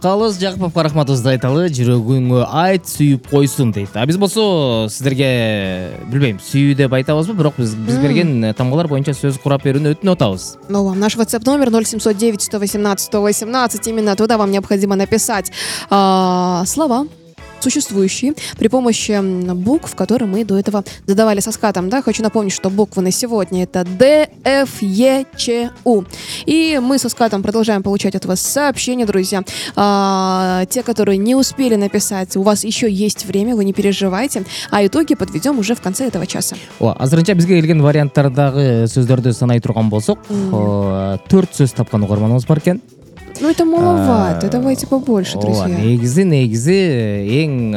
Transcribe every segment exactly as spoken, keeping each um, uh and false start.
калыбыз, Жакыповго рахматыбызды айталы. Жүрөгүңө айт, сүйүп койсун дейт. А биз болсо сиздерге билбейм, сүйүү деп айтабызбы, бирок биз биз берген тамгалар боюнча сөз курап берүүнү өтүнүп атабыз. Ну, вам наш WhatsApp номер ноль семьсот девять сто восемнадцать сто восемнадцать. Именно туда вам необходимо написать а, слова существующие при помощи букв, которые мы до этого задавали со скатом. Да? Хочу напомнить, что буквы на сегодня это Д, Ф, Е, Ч, У. И мы со скатом продолжаем получать от вас сообщения, друзья. А, те, которые не успели написать, у вас еще есть время, вы не переживайте. А итоги подведем уже в конце этого часа. О, азырынча бизге келген варианттардагы сөздөрдү санай турган болсок, төрт сөз тапкан угарманыбыз бар экен. Ну, это маловато, давайте побольше, друзья. Негизи, негизи эң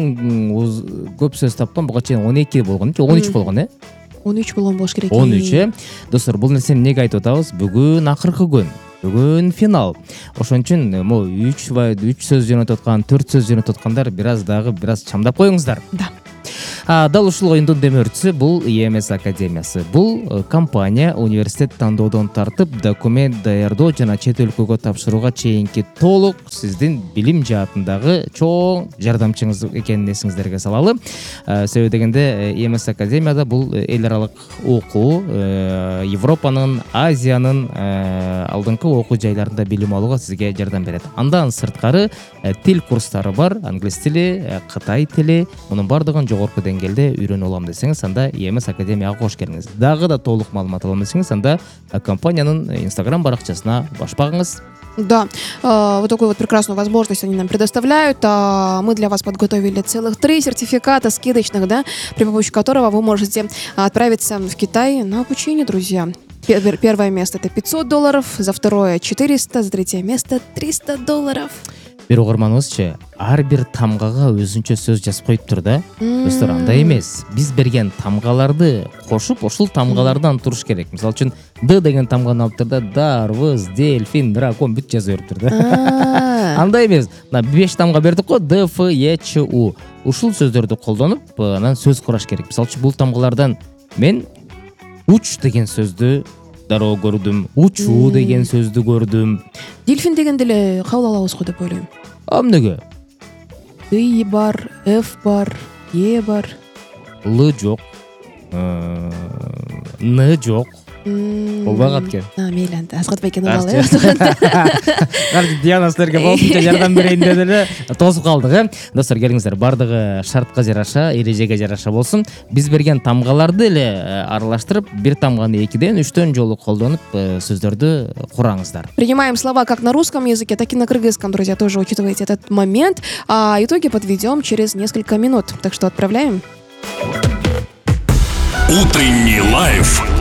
эң көп сөз тапкан буга чейин он эки болгон, же он үч болгон, э? он үч болгон болуш керек. он үч, э? Достор, бул нерсени эмнеге айтып атабыз? Бүгүн акыркы күн. Бүгүн финал. Ошон үчүн мо үч үч сөз жөнөтүп аткан, төрт сөз жөнөтүп аткандар бир аз дагы бир аз чамдап коюңуздар. Да. А, дал ушул оюндун демөөрчүсү бул и эм эс Академиясы. Бул компания университет тандоодон тартып, документ даярдоо жана чет өлкөгө тапшырууга чейинки толук сиздин билим жаатындагы чоң жардамчыңыз экенин эсиңиздерге салалы. Себеби дегенде и эм эс Академияда бул эл аралык окуу, Европанын, Азиянын алдыңкы окуу жайларында билим алууга сизге жардам берет. Андан сырткары тил курстары бар, англис тили, кытай тили, мунун бардыгын жогорку деңгээлде үйрөнүп алам десеңиз, анда и эм эс Академияга кош келиңиз. Дагы да толук маалымат алам десеңиз, анда компаниянын Инстаграм баракчасына баш багыңыз. Да, вот такую вот прекрасную возможность они нам предоставляют. Мы для вас подготовили целых три сертификата скидочных, да, при помощи которого вы можете отправиться в Китай на обучение, друзья. Первое место это пятьсот долларов, за второе четыреста, за третье место триста долларов. Бир угарманыбызчы, ар бир тамгага өзүнчө сөз жазып коюптур да. Достор, андай эмес. Биз берген тамгаларды кошуп, ошол тамгалардан туруш керек. Мисалы үчүн Д деген тамганы алыптыр да, дарвыз, дельфин, дракон бүт жазып бериптир да. Андай эмес. Мына беш тамга бердик го, Д, Ф, Е, Ч, У. Ушул сөздөрдү колдонуп, анан сөз кураш керек. Мисалы үчүн бул тамгалардан мен уч деген сөздү дароо көрдүм, учуу деген сөздү көрдүм. Дельфин дегенде эле кабыл алабыз го деп ойлойм. А эмнеге? И бар, Ф бар, Е бар. Л жок. Н жок. Болбагат экен. А, мейли анда. Асхат байке нуралы. Карчы Диана силерге болсунча жардам берейин деп эле тосуп калдык, э? Достор, келиңиздер, бардыгы шартка жараша, эрежеге жараша болсун. Биз берген тамгаларды эле аралаштырып, бир тамганы экиден, үчтөн жолу колдонуп, сөздөрдү кураңыздар. Принимаем слова как на русском языке, так и на кыргызском, друзья. Тоже учитывайте этот момент. А итоги подведем через несколько минут. Так что отправляем. Утренний лайф